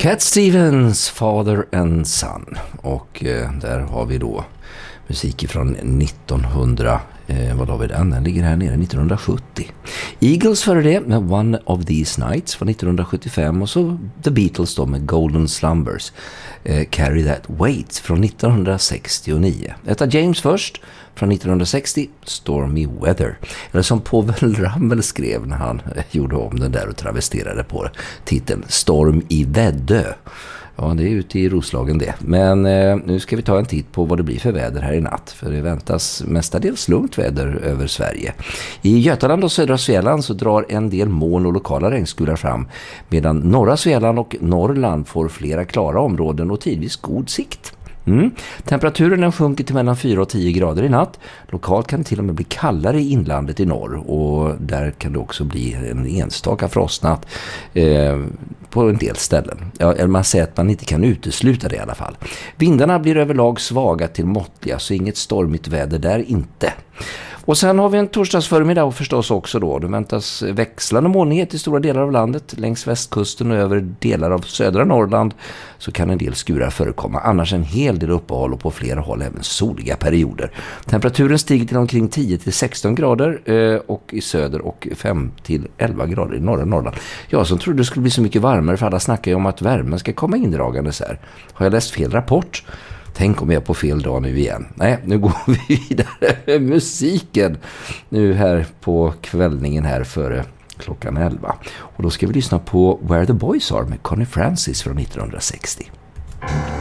Cat Stevens, Father and Son. Och där har vi då musik från 1900. Vad har vi den? Den ligger här nere 1970. Eagles före det med One of These Nights från 1975. Och så The Beatles då med Golden Slumbers. Carry That Weight från 1969. Detta James först från 1960, Stormy Weather. Eller som Povel Ramel skrev när han gjorde om den där och travesterade på titeln Storm i Väddö. Ja, det är ute i Roslagen det. Men nu ska vi ta en titt på vad det blir för väder här i natt. För det väntas mestadels lugnt väder över Sverige. I Götaland och södra Svealand så drar en del moln och lokala regnskurar fram. Medan norra Svealand och Norrland får flera klara områden och tidvis god sikt. Temperaturen den sjunker till mellan 4 och 10 grader i natt. Lokalt kan det till och med bli kallare i inlandet i norr. Och där kan det också bli en enstaka frostnatt på en del ställen. Ja, eller man säger att man inte kan utesluta det i alla fall. Vindarna blir överlag svaga till måttliga, så inget stormigt väder där inte. Och sen har vi en torsdagsförmiddag och förstås också då. Det väntas växlande molnighet i stora delar av landet. Längs västkusten och över delar av södra Norrland så kan en del skurar förekomma. Annars en hel del uppehåll och på flera håll även soliga perioder. Temperaturen stiger till omkring 10-16 grader och i söder och 5-11 grader i norra Norrland. Jag som trodde det skulle bli så mycket varmare, för alla snackar ju om att värmen ska komma indragande så här. Har jag läst fel rapport? Tänk om jag är på fel dag nu igen. Nej, nu går vi vidare med musiken. Nu här på kvällningen här före klockan 11. Och då ska vi lyssna på Where the Boys Are med Connie Francis från 1960.